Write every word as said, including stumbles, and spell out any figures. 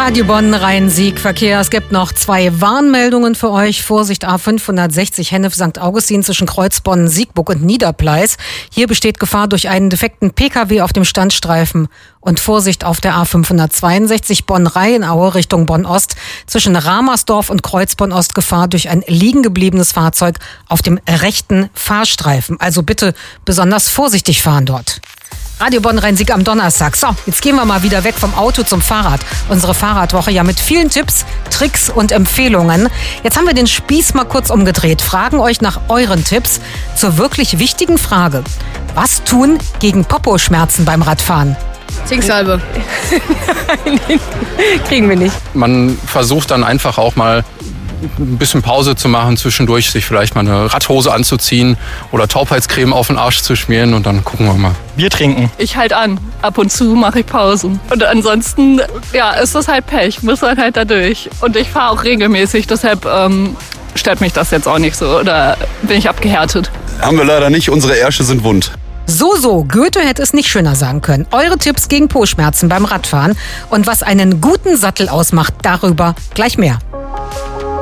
Radio Bonn, Rhein-Sieg-Verkehr. Es gibt noch zwei Warnmeldungen für euch. Vorsicht A fünfhundertsechzig Hennef Sankt Augustin zwischen Kreuzbonn, Siegburg und Niederpleis. Hier besteht Gefahr durch einen defekten P K W auf dem Standstreifen. Und Vorsicht auf der A fünfhundertzweiundsechzig Bonn-Rheinaue Richtung Bonn-Ost. Zwischen Ramersdorf und Kreuzbonn-Ost Gefahr durch ein liegen gebliebenes Fahrzeug auf dem rechten Fahrstreifen. Also bitte besonders vorsichtig fahren dort. Radio Bonn Rhein-Sieg am Donnerstag. So, jetzt gehen wir mal wieder weg vom Auto zum Fahrrad. Unsere Fahrradwoche ja mit vielen Tipps, Tricks und Empfehlungen. Jetzt haben wir den Spieß mal kurz umgedreht. Fragen euch nach euren Tipps zur wirklich wichtigen Frage. Was tun gegen Popo-Schmerzen beim Radfahren? Zinksalbe. Kriegen wir nicht. Man versucht dann einfach auch mal ein bisschen Pause zu machen zwischendurch, sich vielleicht mal eine Radhose anzuziehen oder Taubheitscreme auf den Arsch zu schmieren und dann gucken wir mal. Bier trinken. Ich halt an. Ab und zu mache ich Pausen. Und ansonsten, ja, ist das halt Pech. Muss man halt da durch. Und ich fahre auch regelmäßig, deshalb ähm, stört mich das jetzt auch nicht so. Oder bin ich abgehärtet? Haben wir leider nicht. Unsere Ärsche sind wund. So, so, Goethe hätte es nicht schöner sagen können. Eure Tipps gegen Po-Schmerzen beim Radfahren und was einen guten Sattel ausmacht, darüber gleich mehr.